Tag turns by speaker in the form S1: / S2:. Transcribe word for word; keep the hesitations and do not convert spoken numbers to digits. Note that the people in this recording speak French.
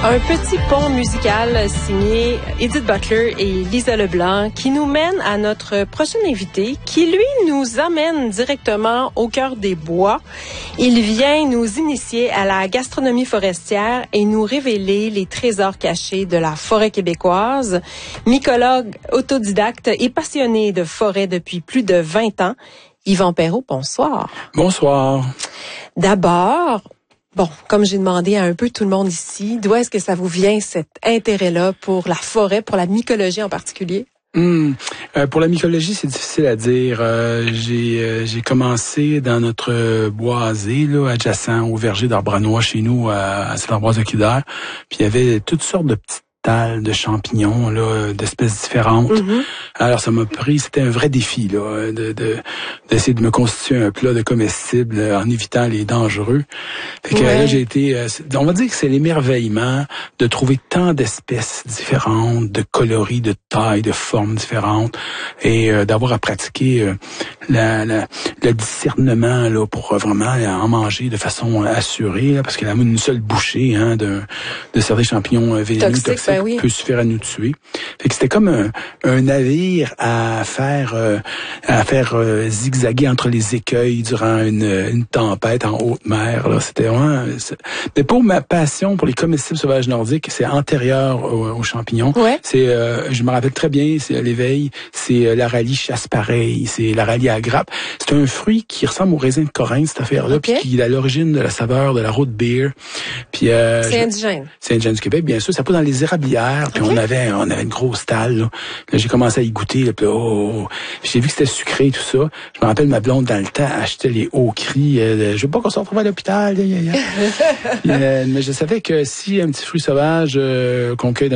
S1: Un petit pont musical signé Edith Butler et Lisa Leblanc qui nous mène à notre prochain invité qui, lui, nous amène directement au cœur des bois. Il vient nous initier à la gastronomie forestière et nous révéler les trésors cachés de la forêt québécoise. Mycologue, autodidacte et passionné de forêt depuis plus de vingt ans, Yvan Perrault, bonsoir.
S2: Bonsoir.
S1: D'abord, bon, comme j'ai demandé à un peu tout le monde ici, d'où est-ce que ça vous vient cet intérêt-là pour la forêt, pour la mycologie en particulier?
S2: Hum, euh, pour la mycologie, c'est difficile à dire. Euh, j'ai euh, j'ai commencé dans notre boisé, là, adjacent au verger d'Arbranois chez nous, à, à Saint-Ambroise-de-Quildaire. Puis il y avait toutes sortes de petites talles de champignons, là, d'espèces différentes. Mm-hmm. Alors ça m'a pris, c'était un vrai défi, là, de, de d'essayer de me constituer un plat de comestibles en évitant les dangereux. Fait que ouais. Là, j'ai été, euh, on va dire que c'est l'émerveillement de trouver tant d'espèces différentes, de coloris, de tailles, de formes différentes, et euh, d'avoir à pratiquer euh, la, la, le discernement là pour vraiment en manger de façon assurée, là, parce que la une seule bouchée hein, de, de certains champignons vénéneux toxiques, toxiques ben oui. peut suffire à nous tuer. Fait que c'était comme un, un navire à faire euh, à faire euh, zigzaguer entre les écueils durant une, une tempête en haute mer. Là, c'était vraiment. Mais pour ma passion pour les comestibles sauvages nordiques, c'est antérieur aux, aux champignons. Ouais. C'est, euh, je me rappelle très bien, c'est l'éveil, c'est l'aralie chasse-pareil, c'est l'aralie à grappe. C'est un fruit qui ressemble au raisin de Corinthe, cette affaire-là, okay. Puis qui est à l'origine de la saveur de la root beer. Puis euh,
S1: c'est indigène.
S2: C'est indigène du Québec, bien sûr. Ça pousse dans les érablières. Puis okay. on avait, on avait une grosse talle. Là, là j'ai commencé à y goûter. Là, puis oh, oh, oh. J'ai vu que c'était sucré tout ça. Je me rappelle ma blonde dans le temps achetait les hauts cris. Euh, je veux pas qu'on se retrouve à l'hôpital. euh, mais je savais que si un petit fruit sauvage euh, qu'on cueille